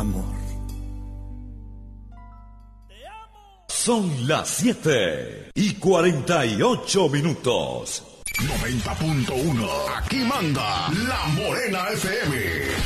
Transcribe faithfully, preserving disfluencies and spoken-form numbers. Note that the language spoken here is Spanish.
amor. Son las siete y cuarenta y ocho minutos. noventa punto uno. Aquí manda La Morena F M.